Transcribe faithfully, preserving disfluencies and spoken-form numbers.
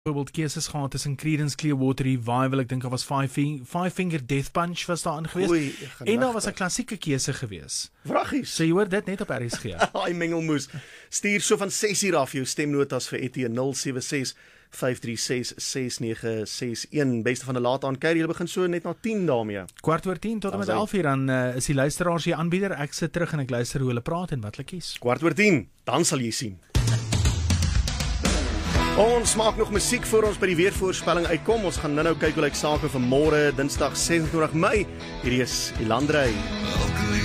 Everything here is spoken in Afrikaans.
Bijvoorbeeld keuses gehad tussen Creedence Clearwater Revival, ek dink daar was Five, Fing Five Finger Death Punch was daar ingewees. Oei, en daar was 'n klassieke keuse gewees. Vraggies. So jy hoor dit net op R S G. Ai mengelmoes. Stuur so van ses uur af jou stemnotas vir Etienne nul sewe ses vyf drie ses ses nege ses een. Beste van 'n laat aan kuier, jy begin so net na tien daarmee. Kwart oor tien tot en met elf uur dan uh, is die luisteraars hier aanbieder. Ek sit terug en ek luister hoe hulle praat en wat hulle kies. Kwart oor tien, dan sal jy sien. Ons maak nog musiek voor ons by die weervoorspelling uitkom. Ons gaan nou-nou kyk hoe lyk sake vir môre, Dinsdag ses en twintig Mei. Hierdie is Elandrey.